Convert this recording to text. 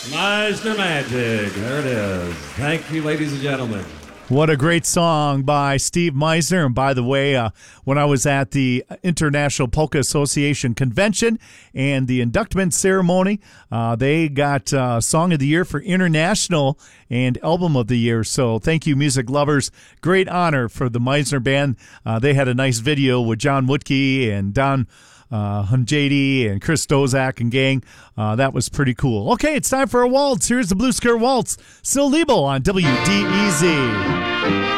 Meisner Magic. There it is. Thank you, ladies and gentlemen. What a great song by Steve Meisner. And by the way, when I was at the International Polka Association convention and the inductment ceremony, they got Song of the Year for International and Album of the Year. So thank you, music lovers. Great honor for the Meisner Band. They had a nice video with John Woodkey and Don Hunjady and Chris Dozak and gang. That was pretty cool. Okay, it's time for a waltz. Here's the Blue Skirt Waltz. Sil Liebel on WDEZ.